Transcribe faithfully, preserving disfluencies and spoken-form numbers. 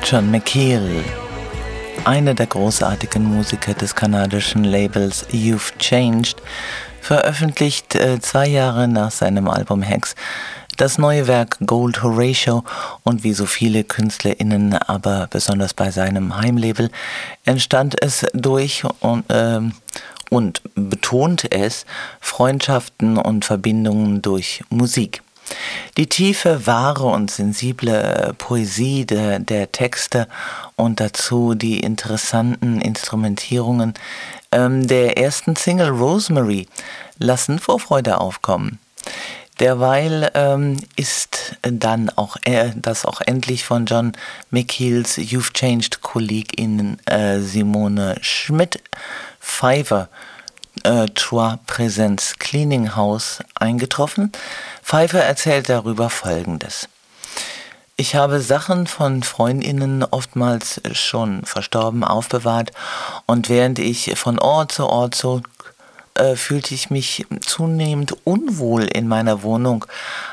John McKeel, einer der großartigen Musiker des kanadischen Labels You've Changed, veröffentlicht äh, zwei Jahre nach seinem Album Hex das neue Werk Gold Horatio, und wie so viele KünstlerInnen, aber besonders bei seinem Heimlabel, entstand es durch und, äh, und betont es Freundschaften und Verbindungen durch Musik. Die tiefe, wahre und sensible Poesie der, der Texte und dazu die interessanten Instrumentierungen ähm, der ersten Single Rosemary lassen Vorfreude aufkommen. Derweil ähm, ist dann auch äh, das auch endlich von John McKeels You've Changed Kollegin äh, Simone Schmidt-Pfeiffer äh, Trois Presents Cleaning House eingetroffen. Pfeiffer erzählt darüber Folgendes: Ich habe Sachen von Freundinnen, oftmals schon verstorben, aufbewahrt, und während ich von Ort zu Ort zog, äh, fühlte ich mich zunehmend unwohl in meiner Wohnung,